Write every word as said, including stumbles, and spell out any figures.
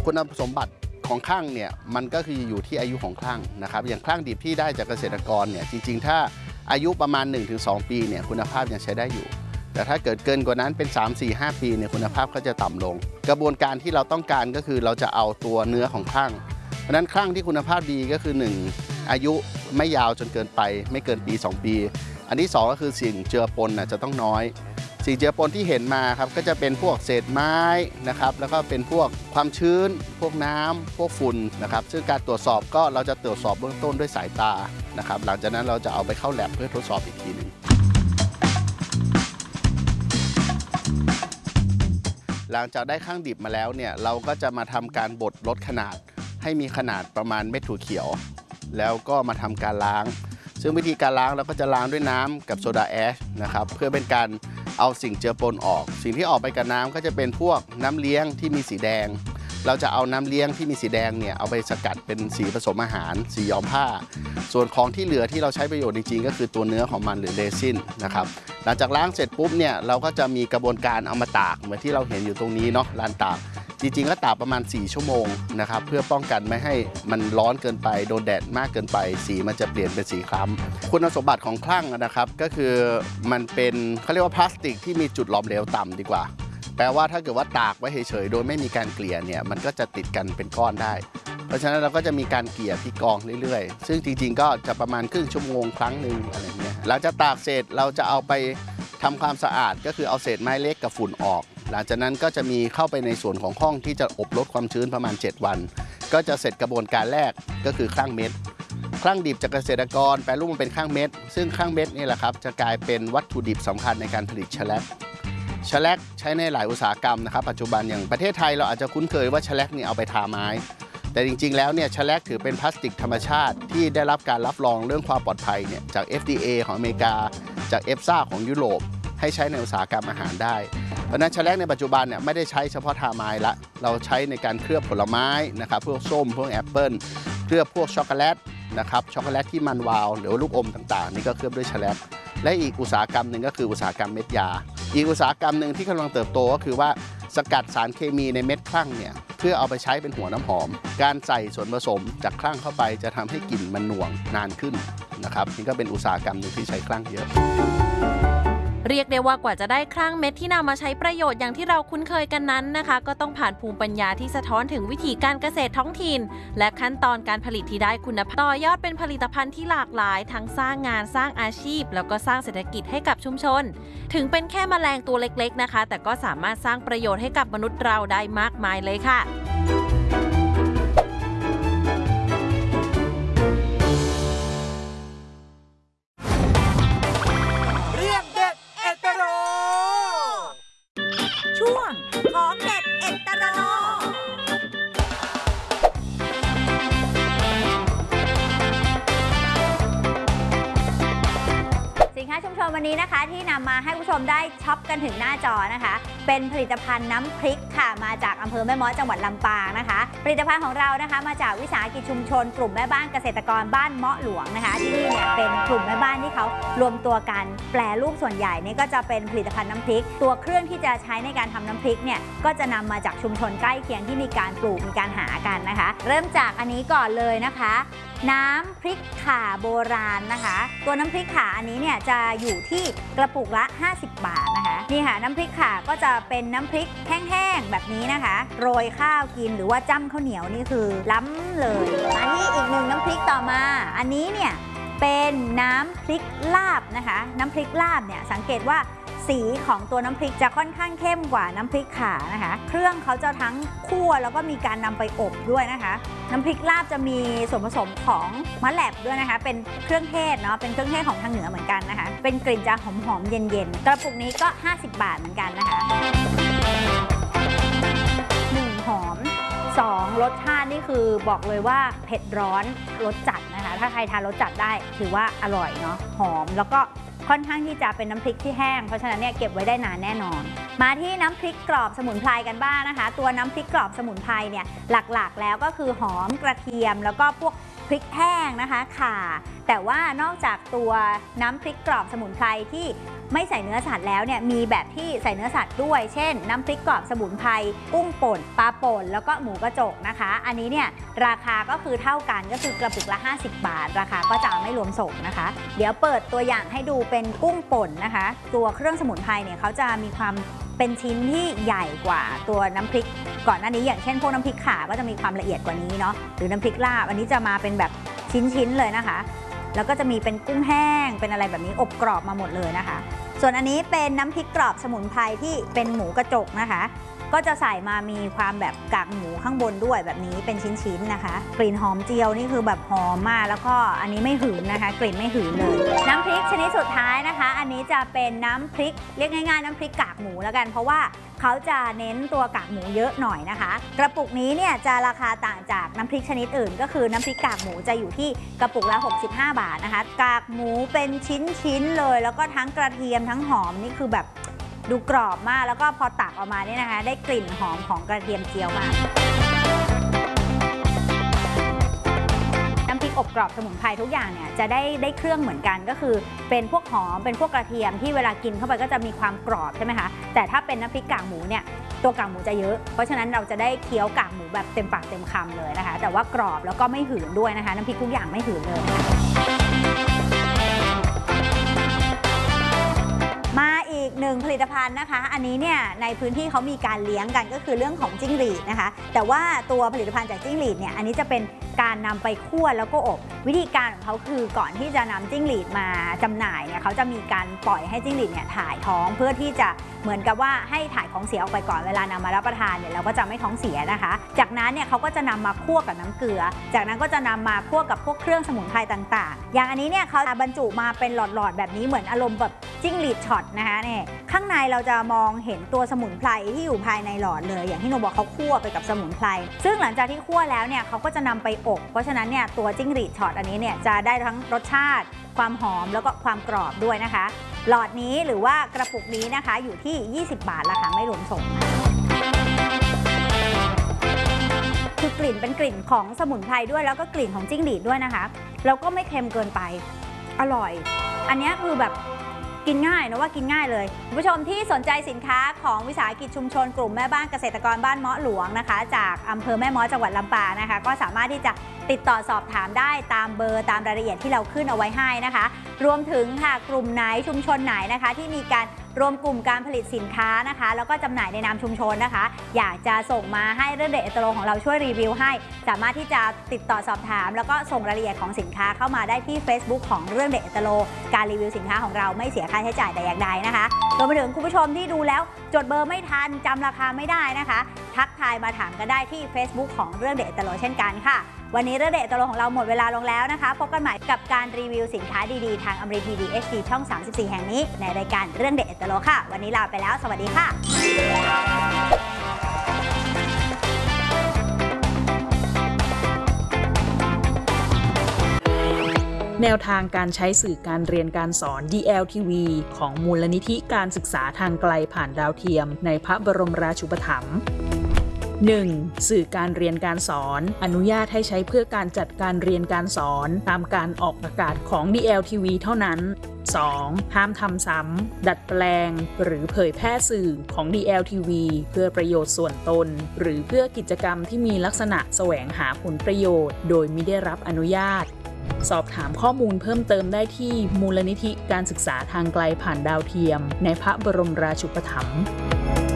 คุณสมบัติของคลั่งเนี่ยมันก็คืออยู่ที่อายุของคลั่งนะครับอย่างคลั่งดิบที่ได้จากเกษตรกรเนี่ยจริงๆถ้าอายุประมาณ หนึ่งถึงสอง ปีเนี่ยคุณภาพยังใช้ได้อยู่แต่ถ้าเกิดเกินกว่านั้นเป็น สาม สี่ ห้า ปีเนี่ยคุณภาพก็จะต่ำลงกระบวนการที่เราต้องการก็คือเราจะเอาตัวเนื้อของคลั่งเพราะนั้นคลั่งที่คุณภาพดีก็คือหนึ่งอายุไม่ยาวจนเกินไปไม่เกินปีสองปีอันที่สองก็คือสิ่งเจือปนจะต้องน้อยสิ่งเจือปนที่เห็นมาครับก็จะเป็นพวกเศษไม้นะครับแล้วก็เป็นพวกความชื้นพวกน้ำพวกฝุ่นนะครับซึ่งการตรวจสอบก็เราจะตรวจสอบเบื้องต้นด้วยสายตานะครับหลังจากนั้นเราจะเอาไปเข้าแลบเพื่อทดสอบอีกทีหนึ่งหลังจากได้ข้างดิบมาแล้วเนี่ยเราก็จะมาทำการบดลดขนาดให้มีขนาดประมาณเม็ดถั่วเขียวแล้วก็มาทำการล้างซึ่งวิธีการล้างเราก็จะล้างด้วยน้ำกับโซดาแอชนะครับเพื่อเป็นการเอาสิ่งเจือปนออกสิ่งที่ออกไปกับน้ำก็จะเป็นพวกน้ำเลี้ยงที่มีสีแดงเราจะเอาน้ำเลี้ยงที่มีสีแดงเนี่ยเอาไปสกัดเป็นสีผสมอาหารสีย้อมผ้าส่วนของที่เหลือที่เราใช้ประโยชน์จริงๆก็คือตัวเนื้อของมันหรือเรซินนะครับหลังจากล้างเสร็จปุ๊บเนี่ยเราก็จะมีกระบวนการเอามาตากเหมือนที่เราเห็นอยู่ตรงนี้เนาะลานตากจริงๆก็ตากประมาณสี่ชั่วโมงนะครับเพื่อป้องกันไม่ให้มันร้อนเกินไปโดนแดดมากเกินไปสีมันจะเปลี่ยนเป็นสีคล้ำคุณสมบัติของคลั่งนะครับก็คือมันเป็นเขาเรียกว่าพลาสติกที่มีจุดหลอมเหลวต่ำดีกว่าแปลว่าถ้าเกิดว่าตากไว้เฉยๆโดยไม่มีการเกลี่ยเนี่ยมันก็จะติดกันเป็นก้อนได้เพราะฉะนั้นเราก็จะมีการเกลี่ยที่กองเรื่อยๆซึ่งจริงๆก็จะประมาณครึ่งชั่วโมงครั้งหนึ่งอะไรเงี้ยหลังจากตากเสร็จเราจะเอาไปทำความสะอาดก็คือเอาเศษไม้เล็กกับฝุ่นออกหลังจากนั้นก็จะมีเข้าไปในส่วนของห้องที่จะอบลดความชื้นประมาณเจ็ดวันก็จะเสร็จกระบวนการแรกก็คือคลั่งเม็ดคลั่งดิบจากเกษตรกรแปรรูปมันเป็นคลั่งเม็ดซึ่งคลั่งเม็ดนี่แหละครับจะกลายเป็นวัตถุดิบสำคัญในการผลิตแฉลกแฉลกใช้ในหลายอุตสาหกรรมนะครับปัจจุบันอย่างประเทศไทยเราอาจจะคุ้นเคยว่าแฉลกนี่เอาไปทาไม้แต่จริงๆแล้วเนี่ยแฉลกถือเป็นพลาสติกธรรมชาติที่ได้รับการรับรองเรื่องความปลอดภัยเนี่ยจาก เอฟ ดี เอ ของอเมริกาจาก เอฟ ซ่า ของยุโรปให้ใช้ในอุตสาหกรรมอาหารได้เพราะนั้นแฉลกในปัจจุบันเนี่ยไม่ได้ใช้เฉพาะทาไม้ละเราใช้ในการเคลือบผลไม้นะครับพวกส้มพวกแอปเปิ้ลเคลือบพวกช็อกโกแลตนะครับช็อกโกแลตที่มันวาวหรือว่าลูกอมต่างๆนี่ก็เคลือบด้วยแฉลกและอีกอุตสาหกรรมหนึ่งก็คืออุตสาหกรรมเม็ดยาอีกอุตสาหกรรมหนึ่งที่กำลังเติบโตก็คือว่าสกัดสารเคมีในเม็ดคลั่งเนี่ยเพื่อเอาไปใช้เป็นหัวน้ำหอมการใส่ส่วนผสมจากคลั่งเข้าไปจะทำให้กลิ่นมันหน่วงนานขึ้นนะครับนี่ก็เป็นอุตสาหกรรมหนึ่งที่ใช้คลั่งเยอะเรียกได้ว่ากว่าจะได้คลั่งเม็ดที่นำมาใช้ประโยชน์อย่างที่เราคุ้นเคยกันนั้นนะคะก็ต้องผ่านภูมิปัญญาที่สะท้อนถึงวิธีการเกษตรท้องถิ่นและขั้นตอนการผลิตที่ได้คุณภาพต่อยอดเป็นผลิตภัณฑ์ที่หลากหลายทั้งสร้างงานสร้างอาชีพแล้วก็สร้างเศรษฐกิจให้กับชุมชนถึงเป็นแค่แมลงตัวเล็กๆนะคะแต่ก็สามารถสร้างประโยชน์ให้กับมนุษย์เราได้มากมายเลยค่ะของเด็ดเอ็ดตโรสินค้าชุมชนวันนี้นะคะที่นำมาให้ผู้ชมได้ช็อปกันถึงหน้าจอนะคะเป็นผลิตภัณฑ์น้ำพริกค่ะมาจากอำเภอแม่ม้อจังหวัดลำปางนะคะผลิตภัณฑ์ของเรานะคะมาจากวิสาหกิจชุมชนกลุ่มแม่บ้านเกษตรกรบ้านเมาะหลวงนะคะที่นี่เนี่ยเป็นกลุ่มแม่บ้านที่เขารวมตัวกันแปรรูปส่วนใหญ่นี่ก็จะเป็นผลิตภัณฑ์น้ำพริกตัวเครื่องที่จะใช้ในการทำน้ำพริกเนี่ยก็จะนำมาจากชุมชนใกล้เคียงที่มีการปลูกมีการหากันนะคะเริ่มจากอันนี้ก่อนเลยนะคะน้ำพริกข่าโบราณนะคะตัวน้ำพริกข่าอันนี้เนี่ยจะอยู่ที่กระปุกละห้าสิบบาทนะคะนี่ค่ะน้ำพริกข่าก็จะเป็นน้ำพริกแห้งๆแบบนี้นะคะโรยข้าวกินหรือว่าจ้ำข้าวเหนียวนี่คือล้ำเลยมาที่อีกหนึ่งน้ำพริกต่อมาอันนี้เนี่ยเป็นน้ำพริกลาบนะคะน้ำพริกลาบเนี่ยสังเกตว่าสีของตัวน้ำพริกจะค่อนข้างเข้มกว่าน้ำพริกข่านะคะเครื่องเขาจะทั้งคั่วแล้วก็มีการนำไปอบด้วยนะคะน้ำพริกลาบจะมีส่วนผสมของมะแหลบด้วยนะคะเป็นเครื่องเทศเนาะเป็นเครื่องเทศของทางเหนือเหมือนกันนะคะเป็นกลิ่นจะหอมๆเย็นๆกระปุกนี้ก็ห้าสิบบาทเหมือนกันนะคะหนึ่งหอมสองรสชาตินี่คือบอกเลยว่าเผ็ดร้อนรสจัดนะคะถ้าใครทานรสจัดได้ถือว่าอร่อยเนาะหอมแล้วก็ค่อนข้างที่จะเป็นน้ำพริกที่แห้งเพราะฉะนั้นเนี่ยเก็บไว้ได้นานแน่นอนมาที่น้ำพริกกรอบสมุนไพรกันบ้างนะคะตัวน้ำพริกกรอบสมุนไพรเนี่ยหลักๆแล้วก็คือหอมกระเทียมแล้วก็พวกพริกแห้งนะคะข่าแต่ว่านอกจากตัวน้ำพริกกรอบสมุนไพรที่ไม่ใส่เนื้อสัตว์แล้วเนี่ยมีแบบที่ใส่เนื้อสัตว์ด้วยเช่นน้ำพริกกรอบสมุนไพรกุ้งป่นปลาป่นแล้วก็หมูกระจกนะคะอันนี้เนี่ยราคาก็คือเท่ากันก็คือกระปุกละห้าสิบบาทราคาก็จะไม่รวมส่งนะคะเดี๋ยวเปิดตัวอย่างให้ดูเป็นกุ้งป่นนะคะตัวเครื่องสมุนไพรเนี่ยเขาจะมีความเป็นชิ้นที่ใหญ่กว่าตัวน้ำพริกก่อนหน้านี้อย่างเช่นพวกน้ำพริกข่าก็จะมีความละเอียดกว่านี้เนาะหรือน้ำพริกลาบอันนี้จะมาเป็นแบบชิ้นๆเลยนะคะแล้วก็จะมีเป็นกุ้งแห้งเป็นอะไรแบบนี้อบกรอบมาหมดเลยนะคะส่วนอันนี้เป็นน้ำพริกกรอบสมุนไพรที่เป็นหมูกระจกนะคะก็จะใส่มามีความแบบกากหมูข้างบนด้วยแบบนี้เป็นชิ้นๆนะคะกลิ่นหอมเจียวนี่คือแบบหอมมากแล้วก็อันนี้ไม่หืนนะคะกลิ่นไม่หืนเลยน้ำพริกชนิดสุดท้ายนะคะอันนี้จะเป็นน้ำพริกเรียกง่ายๆน้ำพริกกากหมูแล้วกันเพราะว่าเขาจะเน้นตัวกากหมูเยอะหน่อยนะคะกระปุกนี้เนี่ยจะราคาต่างจากน้ำพริกชนิดอื่นก็คือน้ำพริกกากหมูจะอยู่ที่กระปุกละหกสิบห้าบาทนะคะกากหมูเป็นชิ้นๆเลยแล้วก็ทั้งกระเทียมทั้งหอมนี่คือแบบดูกรอบมากแล้วก็พอตักออกมาเนี่ยนะคะได้กลิ่นหอมของกระเทียมเจียวมากน้ำพริกอบกรอบสมุนไพรทุกอย่างเนี่ยจะได้ได้เครื่องเหมือนกันก็คือเป็นพวกหอมเป็นพวกกระเทียมที่เวลากินเข้าไปก็จะมีความกรอบใช่ไหมคะแต่ถ้าเป็นน้ำพริกกากหมูเนี่ยตัวกากหมูจะเยอะเพราะฉะนั้นเราจะได้เคี้ยวกากหมูแบบเต็มปากเต็มคำเลยนะคะแต่ว่ากรอบแล้วก็ไม่หืนด้วยนะคะน้ำพริกทุกอย่างไม่หืนเลยมาอีกหนึ่งผลิตภัณฑ์นะคะอันนี้เนี่ยในพื้นที่เขามีการเลี้ยงกันก็คือเรื่องของจิ้งหรีดนะคะแต่ว่าตัวผลิตภัณฑ์จากจิ้งหรีดเนี่ยอันนี้จะเป็นการนำไปคั่วแล้วก็อบวิธีการของเขาคือก่อนที่จะนำจิ้งหรีดมาจำหน่ายเนี่ยเขาจะมีการปล่อยให้จิ้งหรีดเนี่ยถ่ายท้องเพื่อที่จะเหมือนกับว่าให้ถ่ายของเสียออกไปก่อนเวลานำมารับประทานเนี่ยเราก็จะไม่ท้องเสียนะคะจากนั้นเนี่ยเขาก็จะนำมาคั่วกับน้ำเกลือจากนั้นก็จะนำมาคั่วกับพวกเครื่องสมุนไพรต่างๆอย่างอันนี้เนี่ยเขาบรรจุมาเป็นหลอดๆแบบนี้เหมือนอารมณ์แบบจิ้งหรีดช็อตนะคะเนี่ยข้างในเราจะมองเห็นตัวสมุนไพรที่อยู่ภายในหลอดเลยอย่างที่หนูบอกเขาคั่วไปกับสมุนไพรซึ่งหลังจากที่คั่วแล้วเนี่ยเขาก็จะนำไปอบเพราะฉะนั้นเนี่ยตัวจิ้งหรีดช็อตอันนี้เนี่ยจะได้ทั้งรสชาติความหอมแล้วก็ความกรอบด้วยนะคะหลอดนี้หรือว่ากระปุกนี้นะคะอยู่ที่ยี่สิบบาทราคาไม่รวมส่งคือกลิ่นเป็นกลิ่นของสมุนไพรด้วยแล้วก็กลิ่นของจิ้งหรีดด้วยนะคะแล้วก็ไม่เค็มเกินไปอร่อยอันนี้คือแบบกินง่ายนะว่ากินง่ายเลยคุณผู้ชมที่สนใจสินค้าของวิสาหกิจชุมชนกลุ่มแม่บ้านเกษตรกรบ้านเมาะหลวงนะคะจากอำเภอแม่เมาะจังหวัดลำปางนะคะก็สามารถที่จะติดต่อสอบถามได้ตามเบอร์ตามรายละเอียดที่เราขึ้นเอาไว้ให้นะคะรวมถึงค่ะกลุ่มไหนชุมชนไหนนะคะที่มีการรวมกลุ่มการผลิตสินค้านะคะแล้วก็จำหน่ายในนามชุมชนนะคะอยากจะส่งมาให้เรื่องเด็ดเอตโลของเราช่วยรีวิวให้สามารถที่จะติดต่อสอบถามแล้วก็ส่งรายละเอียดของสินค้าเข้ามาได้ที่ Facebook ของเรื่องเด็ดเอตโลการรีวิวสินค้าของเราไม่เสียค่าใช้จ่ายแต่อย่างใดนะคะรวมไปถึงคุณผู้ชมที่ดูแล้วจดเบอร์ไม่ทันจำราคาไม่ได้นะคะทักทายมาถามกันได้ที่ Facebook ของเรื่องเด็ดเอตโลเช่นกันค่ะวันนี้เรื่องเด็ดเอตโลของเราหมดเวลาลงแล้วนะคะพบกันใหม่กับการรีวิวสินค้าดีๆทางอมรินทร์ที วี เอช ดี ช่องสามสิบสี่แห่งนี้ในรายการเรื่องเด็ดเอตโลค่ะวันนี้ลาไปแล้วสวัสดีค่ะแนวทางการใช้สื่อการเรียนการสอน ดี แอล ที วี ของมูลนิธิการศึกษาทางไกลผ่านดาวเทียมในพระบรมราชูปถัมภ์ หนึ่ง. สื่อการเรียนการสอนอนุญาตให้ใช้เพื่อการจัดการเรียนการสอนตามการออกอากาศของ ดี แอล ที วี เท่านั้น สอง. ห้ามทำซ้ำดัดแปลงหรือเผยแพร่สื่อของ ดี แอล ที วี เพื่อประโยชน์ส่วนตนหรือเพื่อกิจกรรมที่มีลักษณะแสวงหาผลประโยชน์โดยมิได้รับอนุญาตสอบถามข้อมูลเพิ่มเติมได้ที่มูลนิธิการศึกษาทางไกลผ่านดาวเทียมในพระบรมราชูปถัมภ์